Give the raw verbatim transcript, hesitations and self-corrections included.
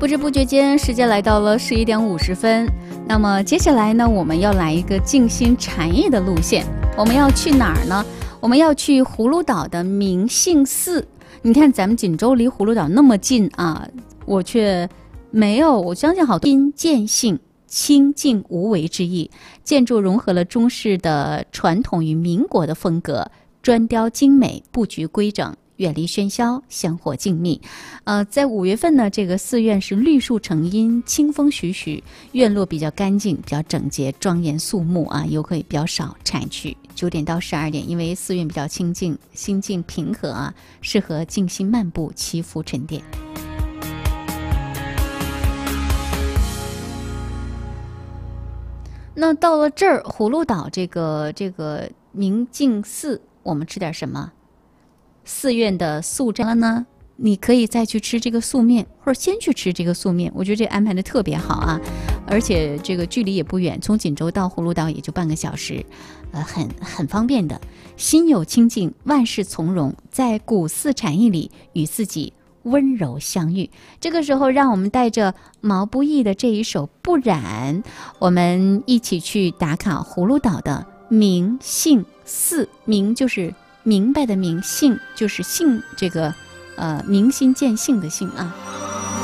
不知不觉间，时间来到了十一点五十分。那么接下来呢，我们要来一个静心禅意的路线。我们要去哪儿呢？我们要去葫芦岛的明信寺。你看，咱们锦州离葫芦岛那么近啊，我却没有。我相信好多因见性。清静无为之意，建筑融合了中式的传统与民国的风格，砖雕精美，布局规整，远离喧嚣，香火静谧。呃，在五月份呢，这个寺院是绿树成荫，清风徐徐，院落比较干净，比较整洁，庄严肃穆啊，游客也比较少产区。九点到十二点，因为寺院比较清静，心境平和啊，适合静心漫步，祈福沉淀。那到了这儿，葫芦岛这个这个明镜寺，我们吃点什么？寺院的素斋了呢？你可以再去吃这个素面，或者先去吃这个素面。我觉得这安排的特别好啊，而且这个距离也不远，从锦州到葫芦岛也就半个小时，呃，很很方便的。心有清净，万事从容，在古寺禅意里与自己温柔相遇。这个时候，让我们带着毛不易的这一首《不染》，我们一起去打卡葫芦岛的明信寺。明就是明白的明，信就是信这个呃明心见性的性啊。